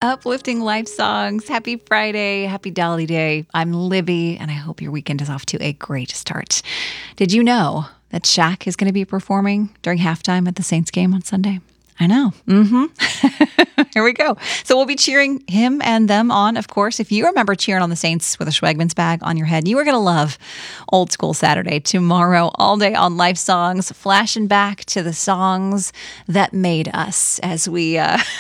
Uplifting Life Songs. Happy Friday. Happy Dolly Day. I'm Libby, and I hope your weekend is off to a great start. Did you know that Shaq is going to be performing during halftime at the Saints game on Sunday? I know. Here we go. So we'll be cheering him and them on, of course. If you remember cheering on the Saints with a Schwegmans bag on your head, you are going to love Old School Saturday tomorrow, all day on Life Songs, flashing back to the songs that made us as we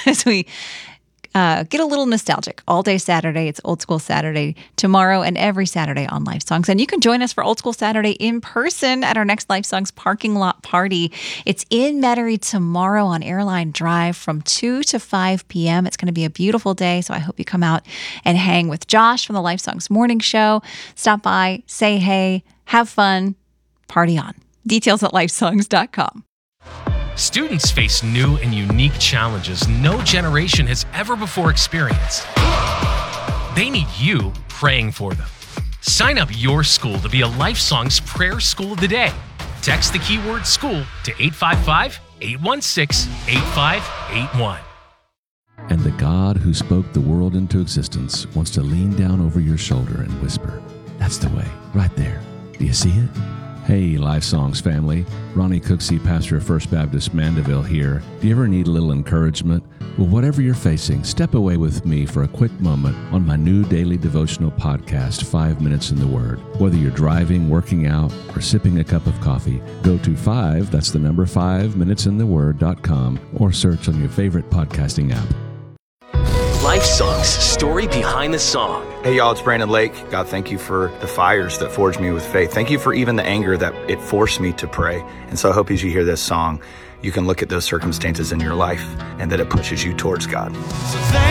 get a little nostalgic. All day Saturday, it's Old School Saturday tomorrow and every Saturday on Life Songs. And you can join us for Old School Saturday in person at our next Life Songs parking lot party. It's in Metairie tomorrow on Airline Drive from 2 to 5 p.m. It's going to be a beautiful day, so I hope you come out and hang with Josh from the Life Songs Morning Show. Stop by, say hey, have fun, party on. Details at lifesongs.com. Students face new and unique challenges no generation has ever before experienced. They need you praying for them. Sign up your school to be a Life Songs Prayer School of the Day. Text the keyword school to 855-816-8581. And the God who spoke the world into existence wants to lean down over your shoulder and whisper, "That's the way, right there. Do you see it?" Hey, Life Songs family. Ronnie Cooksey, pastor of First Baptist Mandeville here. Do you ever need a little encouragement? Well, whatever you're facing, step away with me for a quick moment on my new daily devotional podcast, 5 Minutes in the Word. Whether you're driving, working out, or sipping a cup of coffee, go to 5minutesinthe.com or search on your favorite podcasting app. Life Songs, story behind the song. Hey y'all, it's Brandon Lake. God, thank you for the fires that forged me with faith. Thank you for even the anger that it forced me to pray. And so I hope as you hear this song, you can look at those circumstances in your life and that it pushes you towards God. So